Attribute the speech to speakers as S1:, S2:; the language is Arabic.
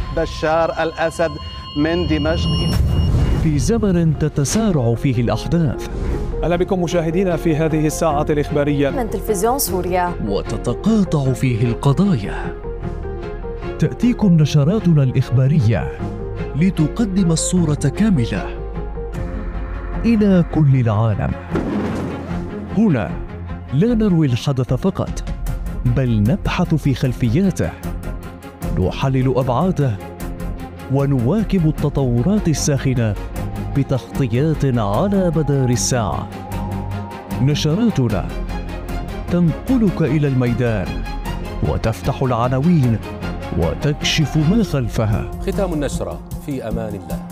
S1: بشار الأسد من دمشق.
S2: في زمن تتسارع فيه الأحداث،
S3: أهلا بكم مشاهدينا في هذه الساعة الإخبارية
S4: من تلفزيون سوريا،
S2: وتتقاطع فيه القضايا، تأتيكم نشراتنا الإخبارية لتقدم الصورة كاملة إلى كل العالم. هنا لا نروي الحدث فقط، بل نبحث في خلفياته، نحلل أبعاده، ونواكب التطورات الساخنة بتغطيات على مدار الساعة. نشراتنا تنقلك إلى الميدان وتفتح العناوين وتكشف ما خلفها.
S5: ختام النشرة، في أمان الله.